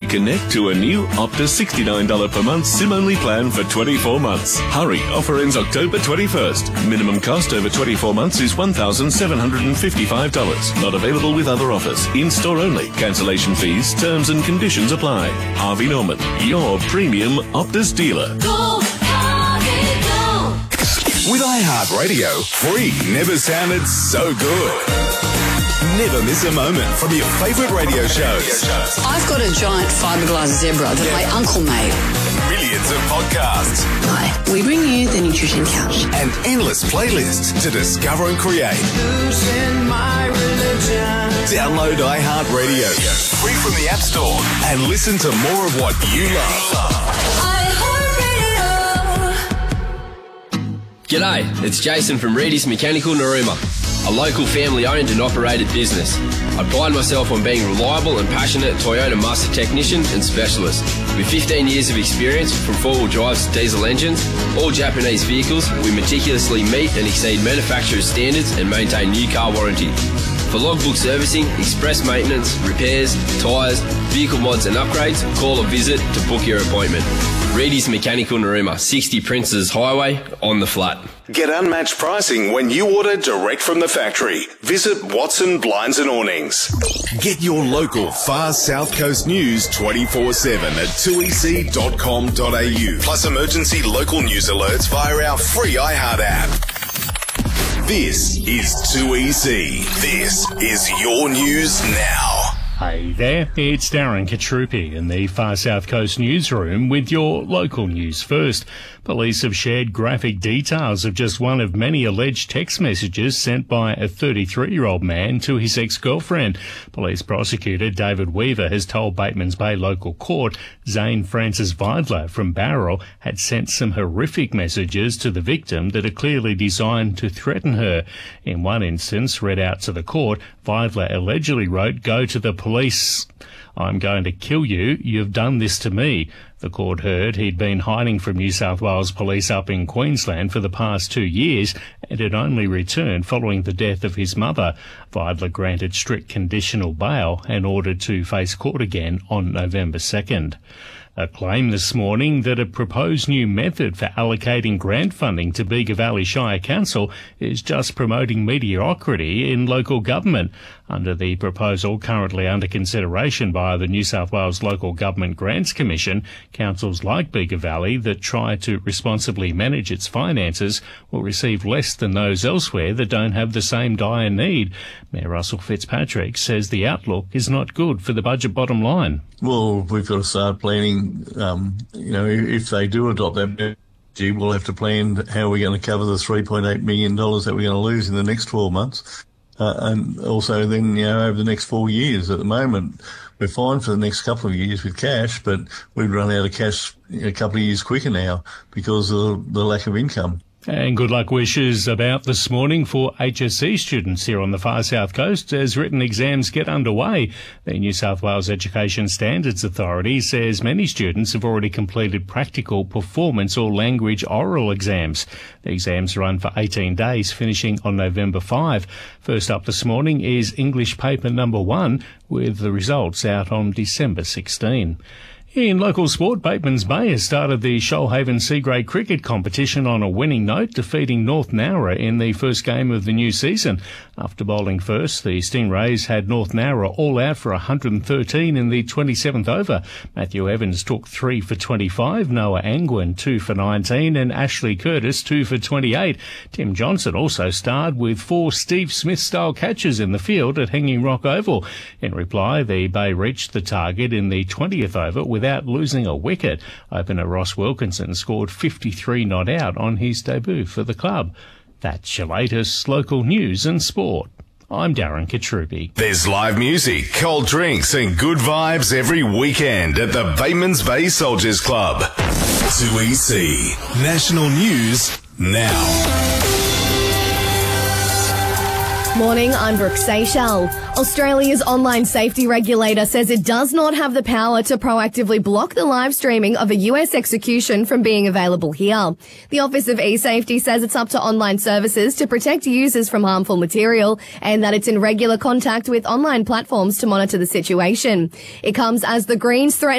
Connect to a new Optus $69 per month SIM-only plan for 24 months. Hurry, offer ends October 21st. Minimum cost over 24 months is $1,755. Not available with other offers. In-store only. Cancellation fees, terms and conditions apply. Harvey Norman, your premium Optus dealer. Go, Harvey, go! With iHeartRadio, free never sounded so good. Never miss a moment from your favourite radio shows. I've got a giant fiberglass zebra that my uncle made. Millions of podcasts. Hi, we bring you the Nutrition Couch. And endless playlists to discover and create. Losing my religion. Download iHeartRadio free from the App Store and listen to more of what you love. G'day, it's Jason from Reedy's Mechanical Narooma, a local family-owned and operated business. I pride myself on being reliable and passionate Toyota master technician and specialist. With 15 years of experience from four-wheel drives to diesel engines, all Japanese vehicles, we meticulously meet and exceed manufacturer's standards and maintain new car warranty. For logbook servicing, express maintenance, repairs, tyres, vehicle mods and upgrades, call or visit to book your appointment. Reedy's Mechanical Narooma, 60 Princes Highway, on the flat. Get unmatched pricing when you order direct from the factory. Visit Watson Blinds and Awnings. Get your local far South Coast news 24/7 at 2ec.com.au. Plus emergency local news alerts via our free iHeart app. This is 2EC. This is your news now. Hey there, it's Darren Katrupi in the Far South Coast newsroom with your local news first. Police have shared graphic details of just one of many alleged text messages sent by a 33-year-old man to his ex-girlfriend. Police prosecutor David Weaver has told Batemans Bay Local Court Zane Francis Vidler from Bowral had sent some horrific messages to the victim that are clearly designed to threaten her. In one instance, read out to the court, Vidler allegedly wrote, "Go to the police. I'm going to kill you. You've done this to me." The court heard he'd been hiding from New South Wales Police up in Queensland for the past 2 years and had only returned following the death of his mother. Vidler granted strict conditional bail and ordered to face court again on November 2nd. A claim this morning that a proposed new method for allocating grant funding to Bega Valley Shire Council is just promoting mediocrity in local government. Under the proposal currently under consideration by the New South Wales Local Government Grants Commission, councils like Bega Valley that try to responsibly manage its finances will receive less than those elsewhere that don't have the same dire need. Mayor Russell Fitzpatrick says the outlook is not good for the budget bottom line. Well, we've got to start planning, if they do adopt that, we'll have to plan how we're going to cover the $3.8 million that we're going to lose in the next 12 months. And also then, over the next 4 years. At the moment, we're fine for the next couple of years with cash, but we'd run out of cash a couple of years quicker now because of the lack of income. And good luck wishes about this morning for HSC students here on the Far South Coast as written exams get underway. The New South Wales Education Standards Authority says many students have already completed practical performance or language oral exams. The exams run for 18 days, finishing on November 5. First up this morning is English paper number 1, with the results out on December 16. In local sport, Batemans Bay has started the Shoalhaven C-Grade cricket competition on a winning note, defeating North Nowra in the first game of the new season. After bowling first, the Stingrays had North Nowra all out for 113 in the 27th over. Matthew Evans took 3 for 25, Noah Angwin 2 for 19 and Ashley Curtis 2 for 28. Tim Johnson also starred with 4 Steve Smith-style catches in the field at Hanging Rock Oval. In reply, the Bay reached the target in the 20th over without losing a wicket. Opener Ross Wilkinson scored 53 not out on his debut for the club. That's your latest local news and sport. I'm Darren Katrupi. There's live music, cold drinks and good vibes every weekend at the Batemans Bay Soldiers Club. 2EC National News now. Morning, I'm Brooke Seychelles. Australia's online safety regulator says it does not have the power to proactively block the live streaming of a US execution from being available here. The Office of e-Safety says it's up to online services to protect users from harmful material and that it's in regular contact with online platforms to monitor the situation. It comes as the Greens threaten